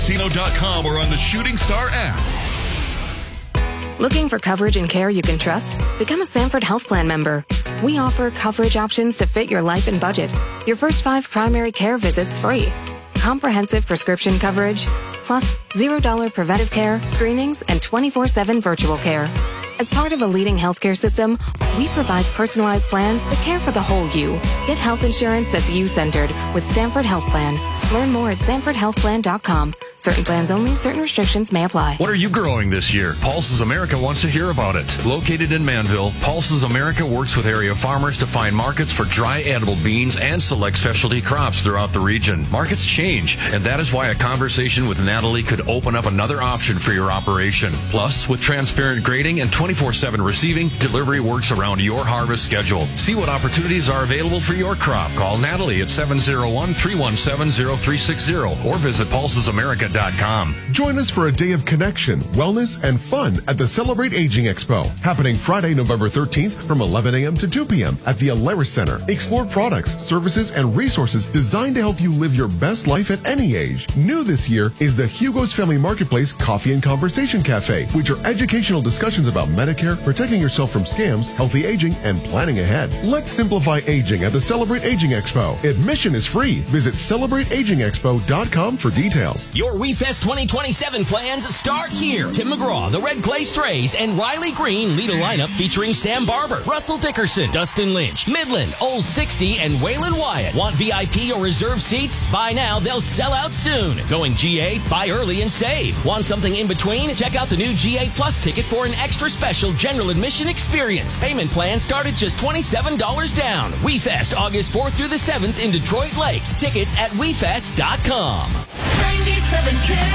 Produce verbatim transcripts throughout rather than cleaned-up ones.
casino dot com or on the Shooting Star app. Looking for coverage and care you can trust? Become a Sanford Health Plan member. We offer coverage options to fit your life and budget. Your first five primary care visits free. Comprehensive prescription coverage, plus zero dollar preventive care, screenings, and twenty-four seven virtual care. As part of a leading healthcare system, we provide personalized plans that care for the whole you. Get health insurance that's you-centered with Sanford Health Plan. Learn more at sanford health plan dot com. Certain plans only, certain restrictions may apply. What are you growing this year? Pulses America wants to hear about it. Located in Manville, Pulses America works with area farmers to find markets for dry edible beans and select specialty crops throughout the region. Markets change, and that is why a conversation with Natalie could open up another option for your operation. Plus, with transparent grading and twenty-four seven receiving, delivery works around your harvest schedule. See what opportunities are available for your crop. Call Natalie at seven oh one, three one seven, oh three six oh or visit pulses america dot com. Join us for a day of connection, wellness, and fun at the Celebrate Aging Expo, happening Friday, November thirteenth from eleven a.m. to two p.m. at the Alaris Center. Explore products, services, and resources designed to help you live your best life at any age. New this year is the Hugo's Family Marketplace Coffee and Conversation Cafe, which are educational discussions about Medicare, protecting yourself from scams, healthy aging, and planning ahead. Let's simplify aging at the Celebrate Aging Expo. Admission is free. Visit celebrate aging expo dot com for details. Your WeFest twenty twenty-seven plans start here. Tim McGraw, the Red Clay Strays, and Riley Green lead a lineup featuring Sam Barber, Russell Dickerson, Dustin Lynch, Midland, Old sixty, and Waylon Wyatt. Want V I P or reserve seats? Buy now, they'll sell out soon. Going G A? Buy early and save. Want something in between? Check out the new G A Plus ticket for an extra special general admission experience. Payment plans start at just twenty-seven dollars down. WeFest, August fourth through the seventh in Detroit Lakes. Tickets at we fest dot com. ninety-seven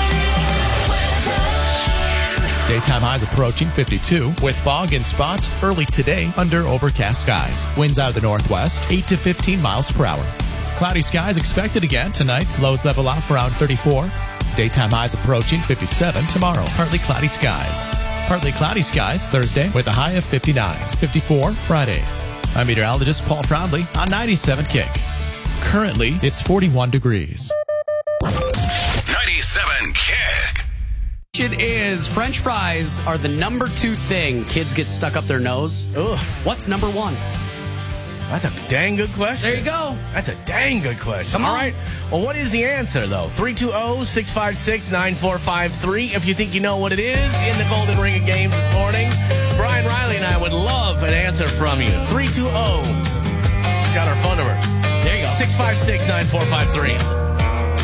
Daytime highs approaching fifty-two with fog in spots early today under overcast skies. Winds out of the northwest, eight to fifteen miles per hour. Cloudy skies expected again tonight. Lows level off around thirty-four. Daytime highs approaching fifty-seven tomorrow. Partly cloudy skies. Partly cloudy skies Thursday with a high of fifty-nine. fifty-four Friday. I'm meteorologist Paul Froundley on ninety-seven Kick. Currently, it's forty-one degrees. ninety-seven Kick. It is French fries are the number two thing kids get stuck up their nose. Ugh. What's number one? That's a dang good question. There you go. That's a dang good question. Come on. All right. Well, what is the answer, though? three two zero, six five six, nine four five three. If you think you know what it is in the Golden Ring of Games this morning, Brian Riley and I would love an answer from you. three two zero. She's got our phone number. There you go. six five six, nine four five three.